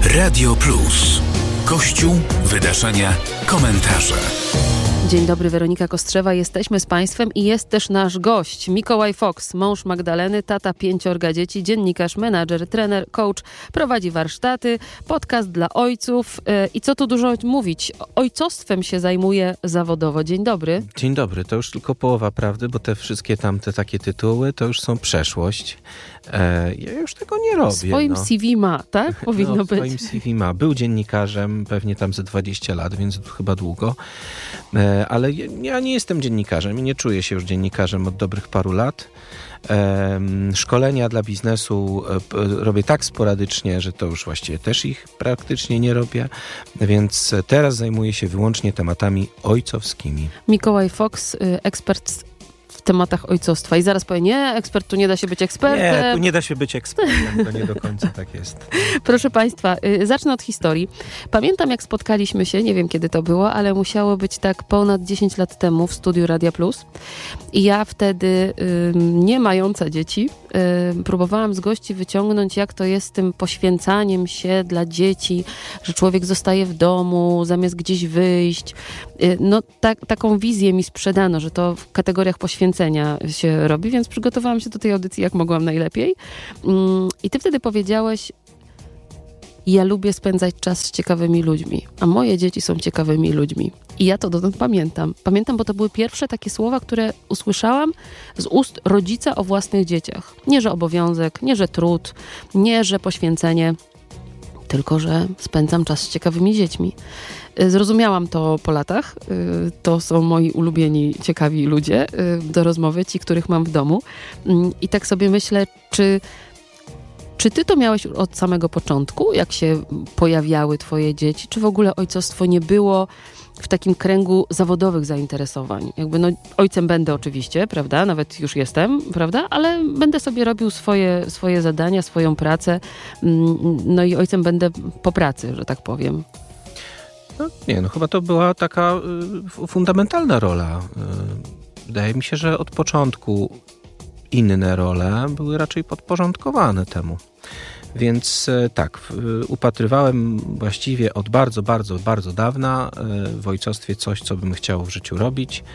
Radio Plus. Kościół, wydarzenia, komentarze. Dzień dobry, Weronika Kostrzewa. Jesteśmy z Państwem i jest też nasz gość. Mikołaj Fox, mąż Magdaleny, tata 5 dzieci, dziennikarz, menadżer, trener, coach, prowadzi warsztaty, podcast dla ojców i co tu dużo mówić, ojcostwem się zajmuje zawodowo. Dzień dobry. Dzień dobry, to już tylko połowa prawdy, bo te wszystkie tamte takie tytuły to już są przeszłość. Ja już tego nie robię. W swoim CV ma, tak? Powinno być. W swoim CV ma. Był dziennikarzem pewnie tam ze 20 lat, więc chyba długo. Ale ja nie jestem dziennikarzem i nie czuję się już dziennikarzem od dobrych paru lat. Szkolenia dla biznesu robię tak sporadycznie, że to już właściwie też ich praktycznie nie robię, więc teraz zajmuję się wyłącznie tematami ojcowskimi. Mikołaj Fox, ekspert w tematach ojcostwa. I zaraz powie, nie, ekspert, tu nie da się być ekspertem. Nie, tu nie da się być ekspertem, to nie do końca tak jest. Proszę Państwa, zacznę od historii. Pamiętam, jak spotkaliśmy się, nie wiem kiedy to było, ale musiało być tak ponad 10 lat temu w studiu Radia Plus. I ja wtedy, nie mająca dzieci, próbowałam z gości wyciągnąć, jak to jest z tym poświęcaniem się dla dzieci, że człowiek zostaje w domu, zamiast gdzieś wyjść. No, taką wizję mi sprzedano, że to w kategoriach poświęcenia się robi, więc przygotowałam się do tej audycji jak mogłam najlepiej. I ty wtedy powiedziałeś, ja lubię spędzać czas z ciekawymi ludźmi, a moje dzieci są ciekawymi ludźmi. I ja to dotąd pamiętam. Pamiętam, bo to były pierwsze takie słowa, które usłyszałam z ust rodzica o własnych dzieciach. Nie, że obowiązek, nie, że trud, nie, że poświęcenie, tylko że spędzam czas z ciekawymi dziećmi. Zrozumiałam to po latach. To są moi ulubieni, ciekawi ludzie do rozmowy, ci, których mam w domu. I tak sobie myślę, czy ty to miałeś od samego początku, jak się pojawiały twoje dzieci? Czy w ogóle ojcostwo nie było w takim kręgu zawodowych zainteresowań? Jakby ojcem będę oczywiście, prawda? Nawet już jestem, prawda? Ale będę sobie robił swoje zadania, swoją pracę. No i ojcem będę po pracy, że tak powiem. Chyba to była taka fundamentalna rola. Wydaje mi się, że od początku inne role były raczej podporządkowane temu. Więc tak, upatrywałem właściwie od bardzo, bardzo, bardzo dawna w ojcostwie coś, co bym chciał w życiu robić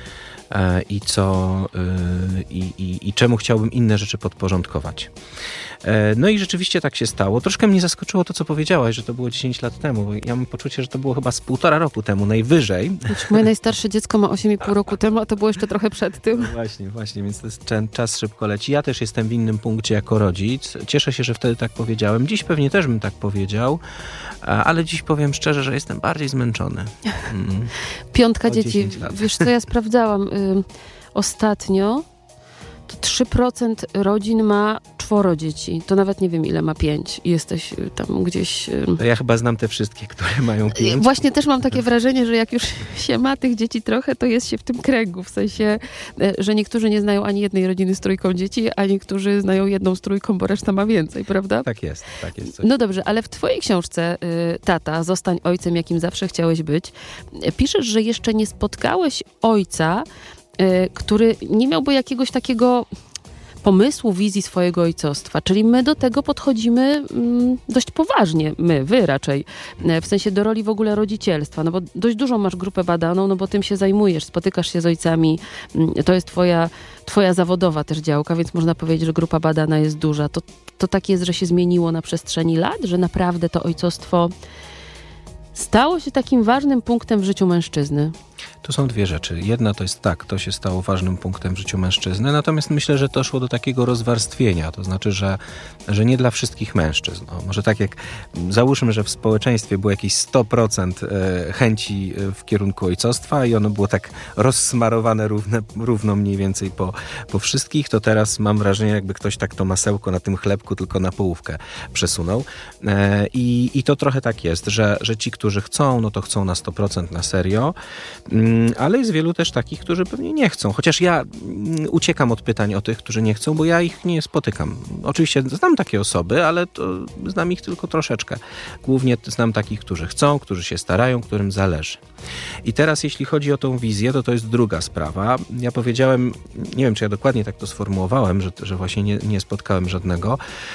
i czemu chciałbym inne rzeczy podporządkować. No i rzeczywiście tak się stało. Troszkę mnie zaskoczyło to, co powiedziałaś, że to było 10 lat temu, bo ja mam poczucie, że to było chyba z 1,5 roku temu, najwyżej. Moje najstarsze dziecko ma 8,5 roku temu, a to było jeszcze trochę przed tym. Właśnie, więc czas szybko leci. Ja też jestem w innym punkcie jako rodzic. Cieszę się, że wtedy tak powiedziałem. Dziś pewnie też bym tak powiedział, ale dziś powiem szczerze, że jestem bardziej zmęczony. 5 dzieci. Wiesz co, ja sprawdzałam ostatnio, to 3% rodzin ma 4 dzieci. To nawet nie wiem, ile ma 5. I jesteś tam gdzieś... To ja chyba znam te wszystkie, które mają 5. Właśnie też mam takie wrażenie, że jak już się ma tych dzieci trochę, to jest się w tym kręgu. W sensie, że niektórzy nie znają ani jednej rodziny z 3 dzieci, a niektórzy znają jedną z 3, bo reszta ma więcej, prawda? Tak jest. No dobrze, ale w twojej książce Tata, zostań ojcem, jakim zawsze chciałeś być, piszesz, że jeszcze nie spotkałeś ojca, który nie miałby jakiegoś takiego pomysłu, wizji swojego ojcostwa. Czyli my do tego podchodzimy dość poważnie. Wy raczej. W sensie do roli w ogóle rodzicielstwa. No bo dość dużą masz grupę badaną, no bo tym się zajmujesz, spotykasz się z ojcami. To jest twoja zawodowa też działka, więc można powiedzieć, że grupa badana jest duża. To tak jest, że się zmieniło na przestrzeni lat, że naprawdę to ojcostwo stało się takim ważnym punktem w życiu mężczyzny. Tu są dwie rzeczy. Jedna to jest tak, to się stało ważnym punktem w życiu mężczyzny, natomiast myślę, że to szło do takiego rozwarstwienia, to znaczy, że nie dla wszystkich mężczyzn. Może tak jak załóżmy, że w społeczeństwie było jakieś 100% chęci w kierunku ojcostwa i ono było tak rozsmarowane równo mniej więcej po wszystkich, to teraz mam wrażenie, jakby ktoś tak to masełko na tym chlebku tylko na połówkę przesunął. I to trochę tak jest, że ci, którzy chcą, no to chcą na 100% na serio. Ale jest wielu też takich, którzy pewnie nie chcą. Chociaż ja uciekam od pytań o tych, którzy nie chcą, bo ja ich nie spotykam. Oczywiście znam takie osoby, ale to znam ich tylko troszeczkę. Głównie znam takich, którzy chcą, którzy się starają, którym zależy. I teraz jeśli chodzi o tą wizję, to jest druga sprawa. Ja powiedziałem, nie wiem, czy ja dokładnie tak to sformułowałem, że właśnie nie spotkałem żadnego,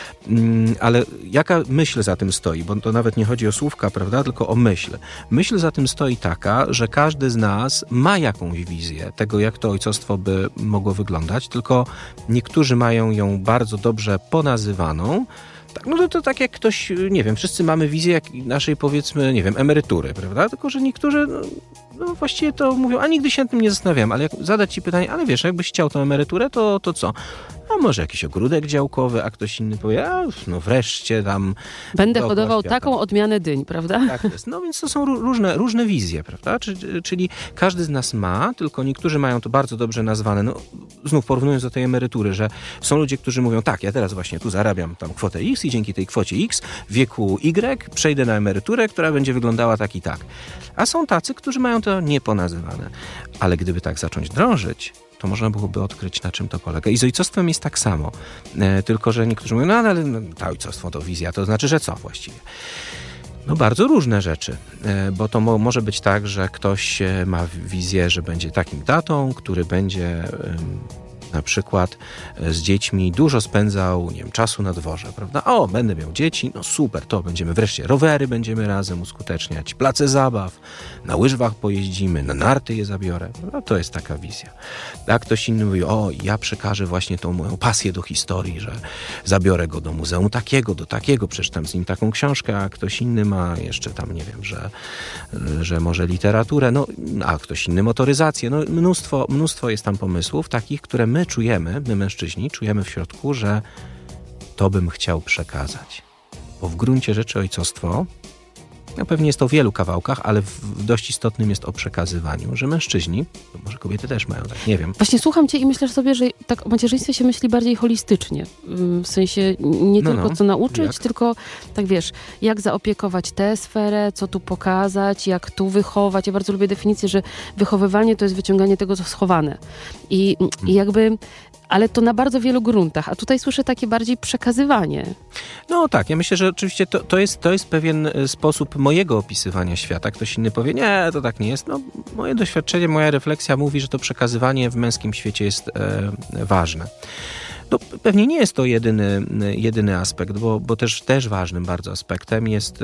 ale jaka myśl za tym stoi? Bo to nawet nie chodzi o słówka, prawda, tylko o myśl. Myśl za tym stoi taka, że każdy z nas ma jakąś wizję tego, jak to ojcostwo by mogło wyglądać, tylko niektórzy mają ją bardzo dobrze ponazywaną. No to tak jak ktoś, nie wiem, wszyscy mamy wizję jak naszej, powiedzmy, nie wiem, emerytury, prawda? Tylko że niektórzy no właściwie to mówią, a nigdy się nad tym nie zastanawiam, ale jak zadać ci pytanie, ale wiesz, jakbyś chciał tą emeryturę, to co? A może jakiś ogródek działkowy, a ktoś inny powie, no wreszcie tam... Będę hodował taką odmianę dyń, prawda? Tak jest. No więc to są różne wizje, prawda? Czyli każdy z nas ma, tylko niektórzy mają to bardzo dobrze nazwane. No znów porównując do tej emerytury, że są ludzie, którzy mówią, tak, ja teraz właśnie tu zarabiam tam kwotę X i dzięki tej kwocie X w wieku Y przejdę na emeryturę, która będzie wyglądała tak i tak. A są tacy, którzy mają to nieponazywane. Ale gdyby tak zacząć drążyć, to można byłoby odkryć, na czym to polega. I z ojcostwem jest tak samo. Tylko że niektórzy mówią, ale to ojcostwo to wizja, to znaczy, że co właściwie? No bardzo różne rzeczy, bo to może być tak, że ktoś ma wizję, że będzie takim tatą, który będzie na przykład z dziećmi dużo spędzał, nie wiem, czasu na dworze, prawda? O, będę miał dzieci, no super, to będziemy wreszcie rowery będziemy razem uskuteczniać, place zabaw, na łyżwach pojeździmy, na narty je zabiorę. No to jest taka wizja. A ktoś inny mówi, o, ja przekażę właśnie tą moją pasję do historii, że zabiorę go do muzeum takiego, do takiego, przeczytam z nim taką książkę, a ktoś inny ma jeszcze tam, nie wiem, że może literaturę, no, a ktoś inny motoryzację. No mnóstwo jest tam pomysłów takich, które my mężczyźni, czujemy w środku, że to bym chciał przekazać. Bo w gruncie rzeczy ojcostwo, no pewnie jest to w wielu kawałkach, ale w dość istotnym jest o przekazywaniu, że mężczyźni, może kobiety też mają tak, nie wiem. Właśnie słucham cię i myślę sobie, że tak o macierzyństwie się myśli bardziej holistycznie. W sensie nie tylko co nauczyć, tylko tak wiesz, jak zaopiekować tę sferę, co tu pokazać, jak tu wychować. Ja bardzo lubię definicję, że wychowywanie to jest wyciąganie tego, co schowane. I jakby... Ale to na bardzo wielu gruntach, a tutaj słyszę takie bardziej przekazywanie. No tak, ja myślę, że oczywiście to jest pewien sposób mojego opisywania świata. Ktoś inny powie, nie, to tak nie jest. No, moje doświadczenie, moja refleksja mówi, że to przekazywanie w męskim świecie jest ważne. No, pewnie nie jest to jedyny aspekt, bo też ważnym bardzo aspektem jest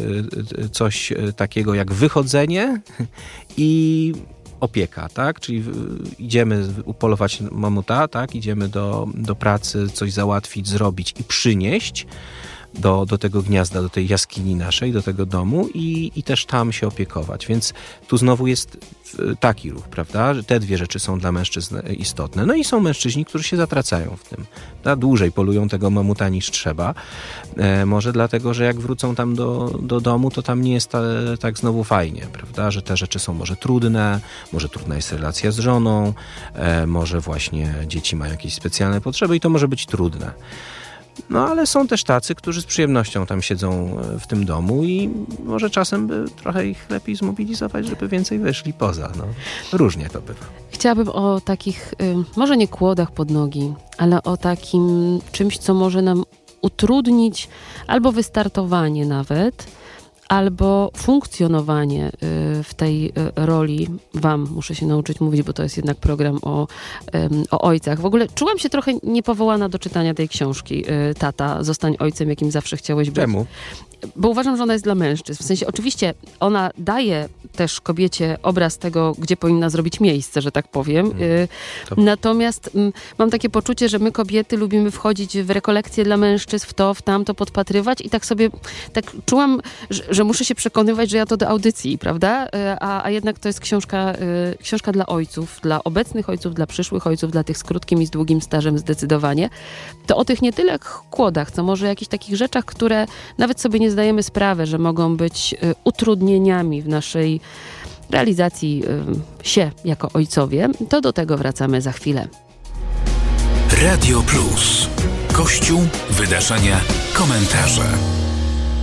coś takiego jak wychodzenie i opieka, tak? Czyli idziemy upolować mamuta, tak? Idziemy do pracy, coś załatwić, zrobić i przynieść do tego gniazda, do tej jaskini naszej, do tego domu i też tam się opiekować. Więc tu znowu jest taki ruch, prawda? Te dwie rzeczy są dla mężczyzn istotne. No i są mężczyźni, którzy się zatracają w tym. Dłużej polują tego mamuta niż trzeba. Może dlatego, że jak wrócą tam do domu, to tam nie jest tak znowu fajnie, prawda? Że te rzeczy są może trudne, może trudna jest relacja z żoną, może właśnie dzieci mają jakieś specjalne potrzeby i to może być trudne. No ale są też tacy, którzy z przyjemnością tam siedzą w tym domu i może czasem by trochę ich lepiej zmobilizować, żeby więcej wyszli poza. No, różnie to bywa. Chciałabym o takich, może nie kłodach pod nogi, ale o takim czymś, co może nam utrudnić albo wystartowanie nawet, albo funkcjonowanie w tej roli. Wam muszę się nauczyć mówić, bo to jest jednak program o ojcach. W ogóle czułam się trochę niepowołana do czytania tej książki. Tata, zostań ojcem, jakim zawsze chciałeś być. Czemu? Bo uważam, że ona jest dla mężczyzn. W sensie oczywiście ona daje też kobiecie obraz tego, gdzie powinna zrobić miejsce, że tak powiem. Natomiast mam takie poczucie, że my kobiety lubimy wchodzić w rekolekcje dla mężczyzn, w to, w tamto podpatrywać i tak sobie czułam, że muszę się przekonywać, że ja to do audycji, prawda? A jednak to jest książka dla ojców, dla obecnych ojców, dla przyszłych ojców, dla tych z krótkim i z długim stażem zdecydowanie. To o tych nie tyle kłodach, co może jakichś takich rzeczach, które nawet sobie nie zdajemy sprawy, że mogą być utrudnieniami w naszej realizacji się jako ojcowie, to do tego wracamy za chwilę. Radio Plus. Kościół, wydarzenia, komentarze.